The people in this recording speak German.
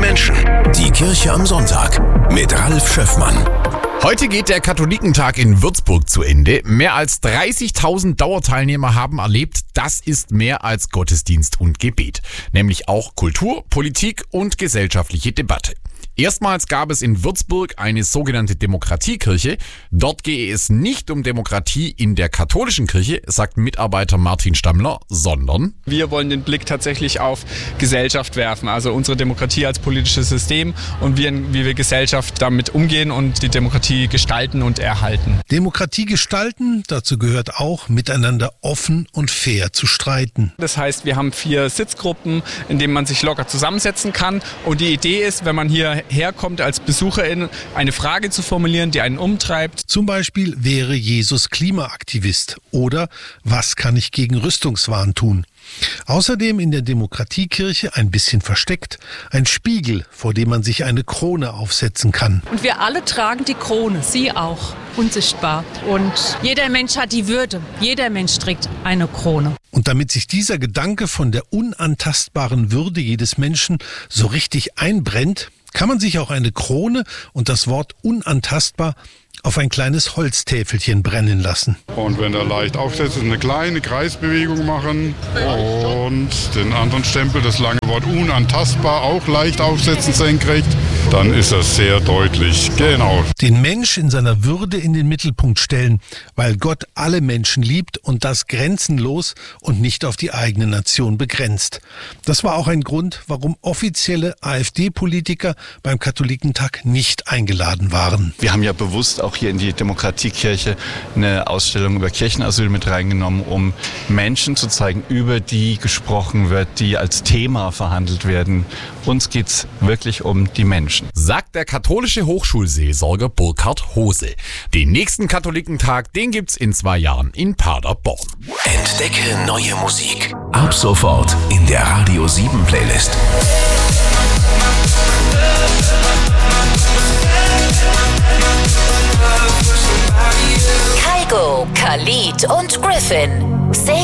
Menschen. Die Kirche am Sonntag mit Ralf Schöffmann. Heute geht der Katholikentag in Würzburg zu Ende. Mehr als 30.000 Dauerteilnehmer haben erlebt, das ist mehr als Gottesdienst und Gebet. Nämlich auch Kultur, Politik und gesellschaftliche Debatte. Erstmals gab es in Würzburg eine sogenannte Demokratiekirche. Dort gehe es nicht um Demokratie in der katholischen Kirche, sagt Mitarbeiter Martin Stammler, sondern wir wollen den Blick tatsächlich auf Gesellschaft werfen, also unsere Demokratie als politisches System und wie wir Gesellschaft damit umgehen und die Demokratie gestalten und erhalten. Demokratie gestalten, dazu gehört auch, miteinander offen und fair zu streiten. Das heißt, wir haben 4 Sitzgruppen, in denen man sich locker zusammensetzen kann. Und die Idee ist, wenn man hierher kommt als Besucherin, eine Frage zu formulieren, die einen umtreibt. Zum Beispiel, wäre Jesus Klimaaktivist? Oder was kann ich gegen Rüstungswahn tun? Außerdem in der Demokratiekirche, ein bisschen versteckt, ein Spiegel, vor dem man sich eine Krone aufsetzen kann. Und wir alle tragen die Krone, Sie auch, unsichtbar. Und jeder Mensch hat die Würde, jeder Mensch trägt eine Krone. Und damit sich dieser Gedanke von der unantastbaren Würde jedes Menschen so richtig einbrennt, kann man sich auch eine Krone und das Wort unantastbar auf ein kleines Holztäfelchen brennen lassen. Und wenn er leicht aufsetzt, eine kleine Kreisbewegung machen und den anderen Stempel, das lange Wort unantastbar, auch leicht aufsetzen senkrecht, dann ist das sehr deutlich. Genau. Den Mensch in seiner Würde in den Mittelpunkt stellen, weil Gott alle Menschen liebt und das grenzenlos und nicht auf die eigene Nation begrenzt. Das war auch ein Grund, warum offizielle AfD-Politiker beim Katholikentag nicht eingeladen waren. Wir haben ja bewusst auch hier in die Demokratiekirche eine Ausstellung über Kirchenasyl mit reingenommen, um Menschen zu zeigen, über die gesprochen wird, die als Thema verhandelt werden. Uns geht's wirklich um die Menschen. Sagt der katholische Hochschulseelsorger Burkhard Hose. Den nächsten Katholikentag, den gibt's in 2 Jahren in Paderborn. Entdecke neue Musik. Ab sofort in der Radio 7 Playlist. Kygo, Khalid und Griffin.